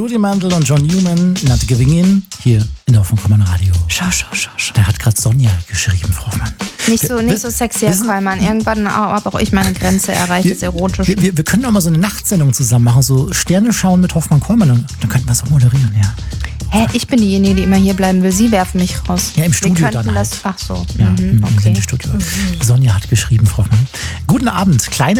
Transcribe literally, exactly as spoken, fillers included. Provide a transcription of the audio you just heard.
Judy Mantel und John Newman, Not Giving In, hier in der Hoffmann Radio. Schau, schau, schau, schau. Da hat gerade Sonja geschrieben, Frau Hoffmann. Nicht so, nicht so sexy, Herr Kollmann. Irgendwann habe auch ich meine Grenze erreicht, das Erotische. Wir, wir, wir können doch mal so eine Nachtsendung zusammen machen, so Sterne schauen mit Hoffmann-Kollmann, dann, dann könnten wir das auch moderieren, ja. Hä, ich bin diejenige, die immer hier bleiben will. Sie werfen mich raus. Ja, im Studio wir dann halt. Das, ach so. Ja, mhm, im okay. Sendestudio. Sonja hat geschrieben, Frau Hoffmann. Guten Abend, kleine